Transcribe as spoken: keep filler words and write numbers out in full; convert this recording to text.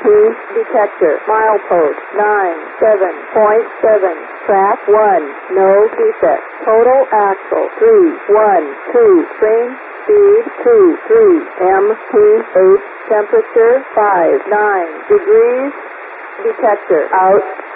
P detector. Milepost nine seven point seven. Track one. No defect. Total axle three one two. Train speed two three. M P eight. Temperature five nine degrees. Detector out.